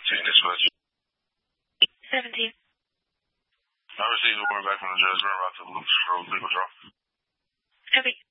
Dispatch. 17. I received a warrant back from the judge. We're about to loop for legal draw. Copy.